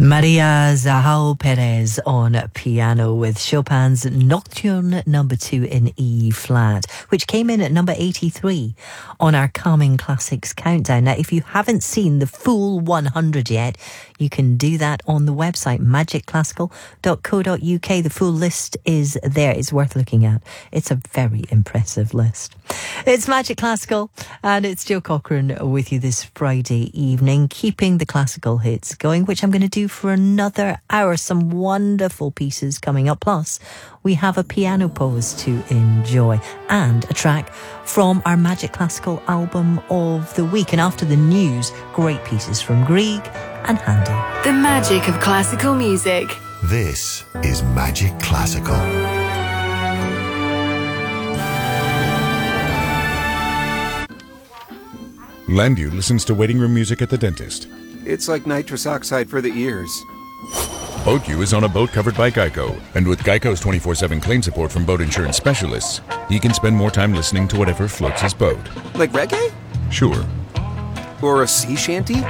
Maria João Perez on piano with Chopin's Nocturne number 2 in E flat, which came in at number 83 on our Calming Classics countdown. Now, if you haven't seen the full 100 yet, you can do that on the website magicclassical.co.uk. The full list is there. It's worth looking at. It's a very impressive list. It's Magic Classical, and it's Joe Cochran with you this Friday evening, keeping the classical hits going, which I'm going to do for another hour. Some wonderful pieces coming up. Plus, we have a piano pose to enjoy and a track from our Magic Classical album of the week. And after the news, great pieces from Grieg and Handel. The magic of classical music. This is Magic Classical. Landu listens to waiting room music at the dentist. It's like nitrous oxide for the ears. BoatU is on a boat covered by Geico, and with Geico's 24/7 claim support from boat insurance specialists, he can spend more time listening to whatever floats his boat. Like reggae? Sure. Or a sea shanty?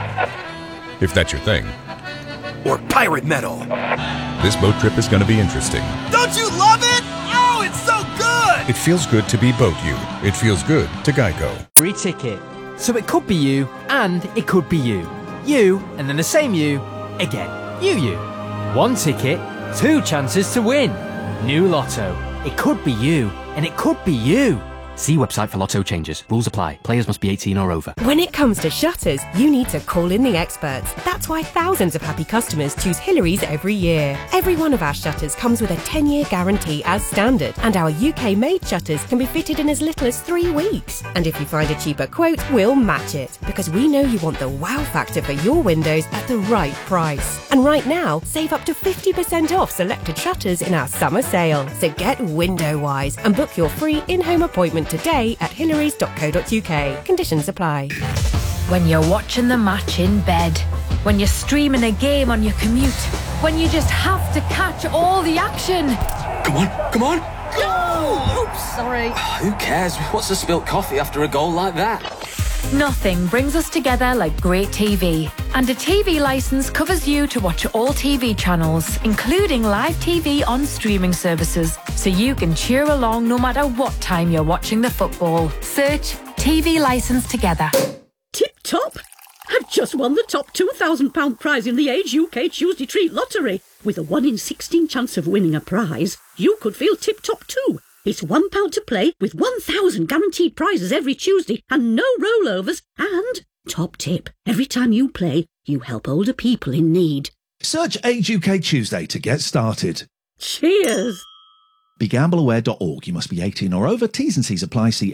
If that's your thing. Or pirate metal? This boat trip is going to be interesting. Don't you love it? Oh, it's so good! It feels good to be BoatU. It feels good to Geico. Free ticket. So it could be you, and it could be you. You, and then the same you, again. You. One ticket, 2 chances to win. New Lotto. It could be you, and it could be you. See website for Lotto changes. Rules apply. Players must be 18 or over. When it comes to shutters, you need to call in the experts. That's why thousands of happy customers choose Hillary's every year. Every one of our shutters comes with a 10-year guarantee as standard, and our UK-made shutters can be fitted in as little as 3 weeks. And if you find a cheaper quote, we'll match it, because we know you want the wow factor for your windows at the right price. And right now, save up to 50% off selected shutters in our summer sale. So get window wise and book your free in-home appointment today at hillarys.co.uk. Conditions apply. When you're watching the match in bed, when you're streaming a game on your commute, when you just have to catch all the action. Come on! Oh, oops, sorry. Who cares? What's the spilt coffee after a goal like that? Nothing brings us together like great TV. And a TV licence covers you to watch all TV channels, including live TV on streaming services, so you can cheer along no matter what time you're watching the football. Search TV Licence Together. Tip top! I've just won the top £2,000 prize in the Age UK Tuesday Treat Lottery. With a 1 in 16 chance of winning a prize, you could feel tip top too. It's £1 to play with 1,000 guaranteed prizes every Tuesday and no rollovers. And, top tip, every time you play, you help older people in need. Search Age UK Tuesday to get started. Cheers! BeGambleAware.org. You must be 18 or over. T's and C's apply. See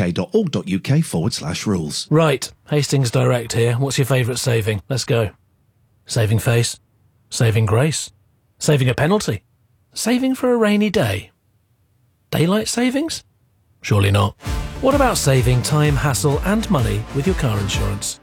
ageuk.org.uk/rules. Right, Hastings Direct here. What's your favourite saving? Let's go. Saving face. Saving grace. Saving a penalty. Saving for a rainy day. Daylight savings? Surely not. What about saving time, hassle and money with your car insurance?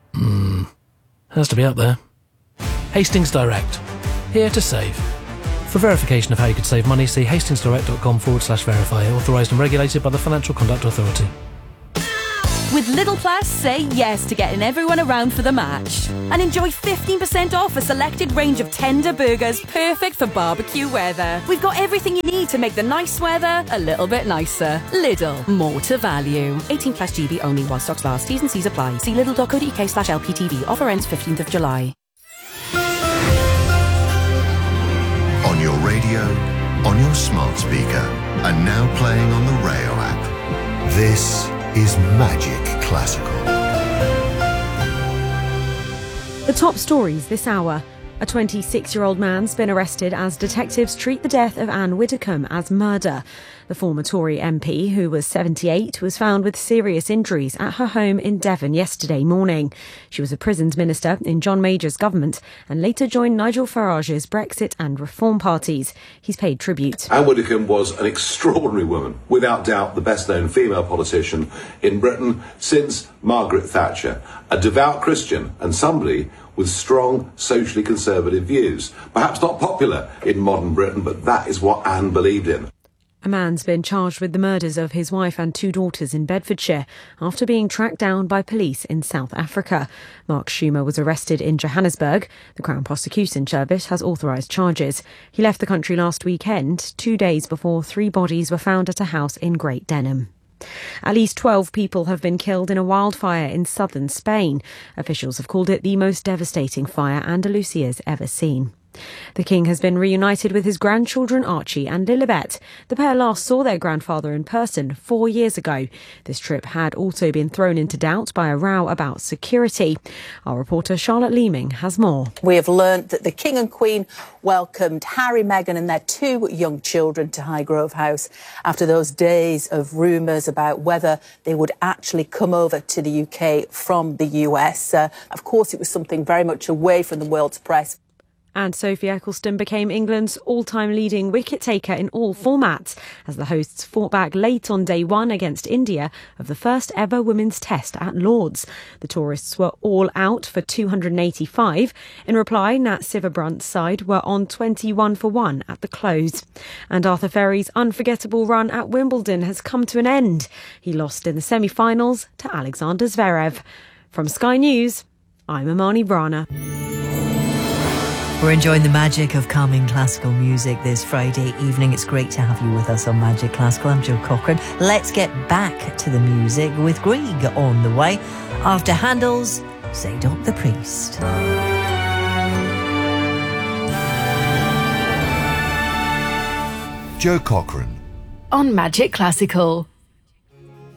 Has to be up there. Hastings Direct. Here to save. For verification of how you could save money, see hastingsdirect.com/verify. Authorised and regulated by the Financial Conduct Authority. With Lidl Plus, say yes to getting everyone around for the match. And enjoy 15% off a selected range of tender burgers perfect for barbecue weather. We've got everything you need to make the nice weather a little bit nicer. Lidl, more to value. 18 plus GB only while stocks last. T's and C's apply. See lidl.co.uk/LPTV. Offer ends 15th of July. On your radio, on your smart speaker, and now playing on the Rayo app. This is Magic Classical. The top stories this hour. A 26-year-old man's been arrested as detectives treat the death of Anne Widdecombe as murder. The former Tory MP, who was 78, was found with serious injuries at her home in Devon yesterday morning. She was a prisons minister in John Major's government and later joined Nigel Farage's Brexit and Reform parties. He's paid tribute. Anne Widdecombe was an extraordinary woman, without doubt the best-known female politician in Britain since Margaret Thatcher. A devout Christian and somebody with strong socially conservative views. Perhaps not popular in modern Britain, but that is what Anne believed in. A man's been charged with the murders of his wife and 2 daughters in Bedfordshire after being tracked down by police in South Africa. Mark Schumer was arrested in Johannesburg. The Crown Prosecution Service has authorised charges. He left the country last weekend, 2 days before 3 bodies were found at a house in Great Denham. At least 12 people have been killed in a wildfire in southern Spain. Officials have called it the most devastating fire Andalusia's ever seen. The King has been reunited with his grandchildren Archie and Lilibet. The pair last saw their grandfather in person 4 years ago. This trip had also been thrown into doubt by a row about security. Our reporter Charlotte Leeming has more. We have learnt that the King and Queen welcomed Harry, Meghan and their 2 young children to Highgrove House after those days of rumours about whether they would actually come over to the UK from the US. Of course, it was something very much away from the world's press. And Sophie Ecclestone became England's all-time leading wicket-taker in all formats as the hosts fought back late on day 1 against India of the first ever women's test at Lord's. The tourists were all out for 285. In reply, Nat Sciver-Brunt's side were on 21 for 1 at the close. And Arthur Ferry's unforgettable run at Wimbledon has come to an end. He lost in the semi-finals to Alexander Zverev. From Sky News, I'm Amani Brana. We're enjoying the magic of calming classical music this Friday evening. It's great to have you with us on Magic Classical. I'm Jill Cochran. Let's get back to the music with Grieg on the way after Handel's Zadok the Priest. Joe Cochran on Magic Classical.